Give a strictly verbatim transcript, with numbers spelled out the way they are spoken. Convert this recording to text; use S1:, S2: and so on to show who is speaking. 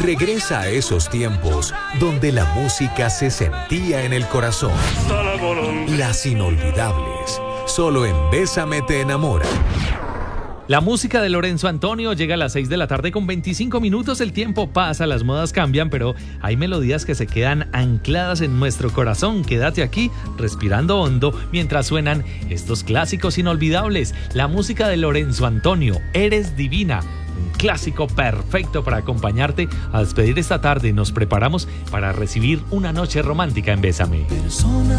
S1: Regresa a esos tiempos donde la música se sentía en el corazón. Las inolvidables, solo en Bésame te enamora.
S2: La música de Lorenzo Antonio llega a las seis de la tarde con veinticinco minutos. El tiempo pasa, las modas cambian, pero hay melodías que se quedan ancladas en nuestro corazón. Quédate aquí, respirando hondo, mientras suenan estos clásicos inolvidables. La música de Lorenzo Antonio, Eres Divina. Un clásico perfecto para acompañarte a despedir esta tarde. Nos preparamos para recibir una noche romántica en Bésame.